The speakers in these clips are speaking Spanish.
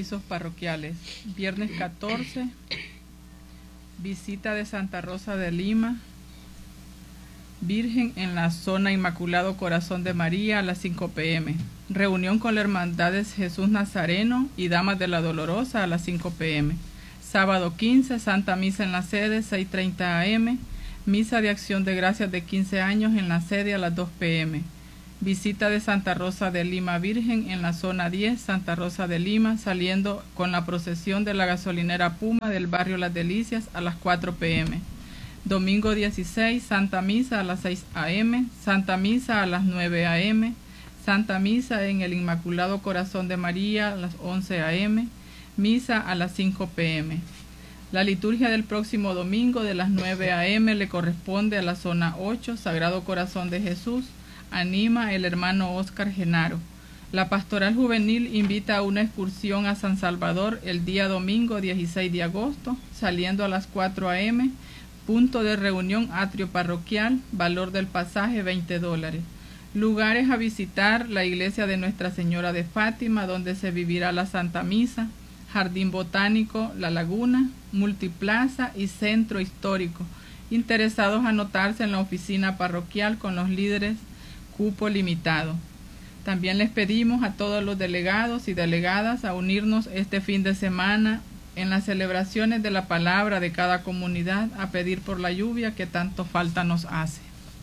avisos parroquiales. Viernes 14, visita de Santa Rosa de Lima, Virgen en la zona Inmaculado Corazón de María a las 5 p.m. Reunión con las Hermandades Jesús Nazareno y Damas de la Dolorosa a las 5 p.m. Sábado 15, Santa Misa en la sede, 6:30 a.m. Misa de Acción de Gracias de 15 años en la sede a las 2 p.m. Visita de Santa Rosa de Lima Virgen en la zona 10, Santa Rosa de Lima, saliendo con la procesión de la gasolinera Puma del barrio Las Delicias a las 4 p.m. Domingo 16, Santa Misa a las 6 a.m., Santa Misa a las 9 a.m., Santa Misa en el Inmaculado Corazón de María a las 11 a.m., Misa a las 5 p.m. La liturgia del próximo domingo de las 9 a.m. le corresponde a la zona 8, Sagrado Corazón de Jesús, anima el hermano Óscar Genaro. La Pastoral Juvenil invita a una excursión a San Salvador el día domingo 16 de agosto, saliendo a las 4 a.m., punto de reunión atrio parroquial, valor del pasaje $20. Lugares a visitar: la iglesia de Nuestra Señora de Fátima, donde se vivirá la Santa Misa, Jardín Botánico, La Laguna, Multiplaza y Centro Histórico. Interesados anotarse en la oficina parroquial con los líderes, cupo limitado. También les pedimos a todos los delegados y delegadas a unirnos este fin de semana en las celebraciones de la palabra de cada comunidad, a pedir por la lluvia que tanto falta nos hace.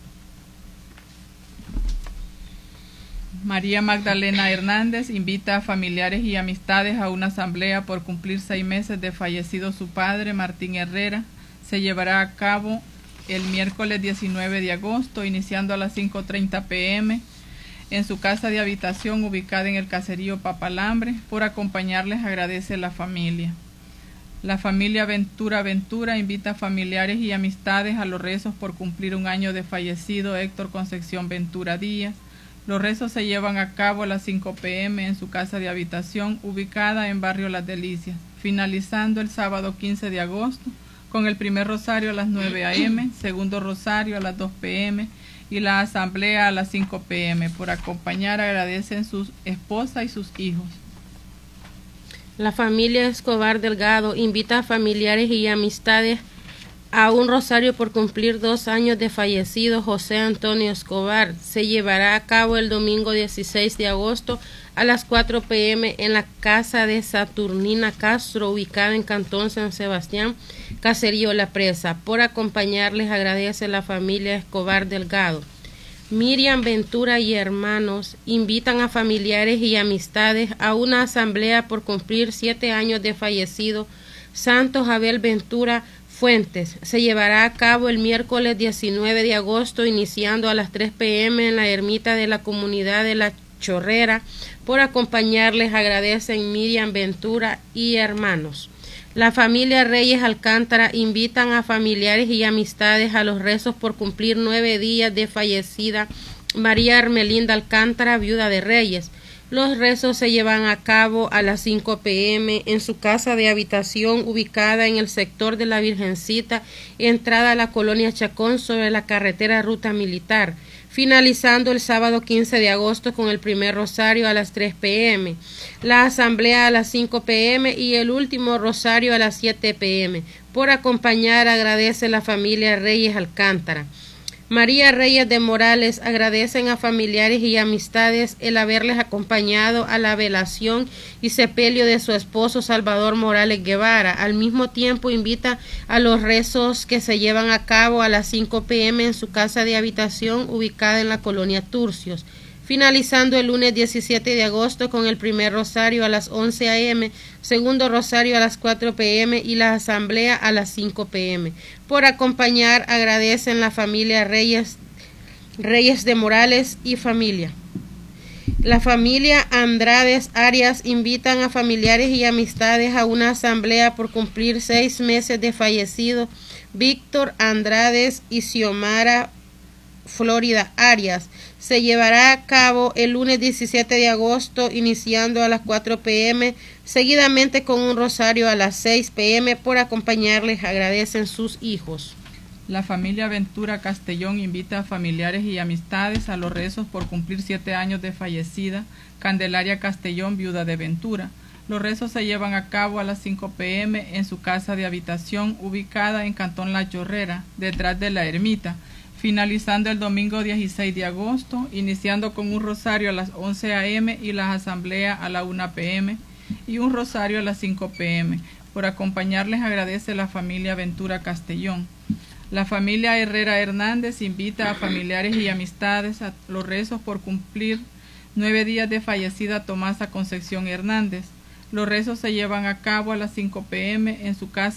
María Magdalena Hernández invita a familiares y amistades a una asamblea por cumplir 6 meses de fallecido su padre, Martín Herrera. Se llevará a cabo el miércoles 19 de agosto, iniciando a las 5:30 p.m. en su casa de habitación ubicada en el caserío Papalambre. Por acompañarles agradece la familia. La familia Ventura invita a familiares y amistades a los rezos por cumplir 1 año de fallecido Héctor Concepción Ventura Díaz. Los rezos se llevan a cabo a las 5 p.m. en su casa de habitación ubicada en barrio Las Delicias, finalizando el sábado 15 de agosto con el primer rosario a las 9 a.m., segundo rosario a las 2 p.m. y la asamblea a las 5 p.m. Por acompañar agradecen sus esposas y sus hijos. La familia Escobar Delgado invita a familiares y amistades a un rosario por cumplir 2 años de fallecido José Antonio Escobar. Se llevará a cabo el domingo 16 de agosto a las 4 p.m. en la casa de Saturnina Castro, ubicada en Cantón San Sebastián, caserío La Presa. Por acompañarles agradece la familia Escobar Delgado. Miriam Ventura y hermanos invitan a familiares y amistades a una asamblea por cumplir 7 años de fallecido Santos Abel Ventura Fuentes. Se llevará a cabo el miércoles 19 de agosto, iniciando a las 3 p.m. en la ermita de la comunidad de La Chorrera. Por acompañarles agradecen Miriam Ventura y hermanos. La familia Reyes Alcántara invitan a familiares y amistades a los rezos por cumplir 9 días de fallecida María Hermelinda Alcántara, viuda de Reyes. Los rezos se llevan a cabo a las 5 p.m. en su casa de habitación ubicada en el sector de la Virgencita, entrada a la colonia Chacón sobre la carretera Ruta Militar, finalizando el sábado 15 de agosto con el primer rosario a las 3 p.m., la asamblea a las 5 p.m. y el último rosario a las 7 p.m. Por acompañar agradece la familia Reyes Alcántara. María Reyes de Morales agradecen a familiares y amistades el haberles acompañado a la velación y sepelio de su esposo Salvador Morales Guevara. Al mismo tiempo invita a los rezos que se llevan a cabo a las 5 p.m. en su casa de habitación ubicada en la colonia Turcios, finalizando el lunes 17 de agosto con el primer rosario a las 11 a.m., segundo rosario a las 4 p.m. y la asamblea a las 5 p.m. Por acompañar agradecen la familia Reyes de Morales y familia. La familia Andrades Arias invitan a familiares y amistades a una asamblea por cumplir 6 meses de fallecido Víctor Andrades y Xiomara Florida Arias. Se llevará a cabo el lunes 17 de agosto, iniciando a las 4 p.m., seguidamente con un rosario a las 6 p.m. Por acompañarles agradecen sus hijos. La familia Ventura Castellón invita a familiares y amistades a los rezos por cumplir 7 años de fallecida Candelaria Castellón, viuda de Ventura. Los rezos se llevan a cabo a las 5 p.m. en su casa de habitación ubicada en Cantón La Chorrera, detrás de la ermita, finalizando el domingo 16 de agosto, iniciando con un rosario a las 11 a.m. y la asamblea a la 1 p.m. y un rosario a las 5 p.m. Por acompañarles agradece la familia Ventura Castellón. La familia Herrera Hernández invita a familiares y amistades a los rezos por cumplir 9 días de fallecida Tomasa Concepción Hernández. Los rezos se llevan a cabo a las 5 p.m. en su casa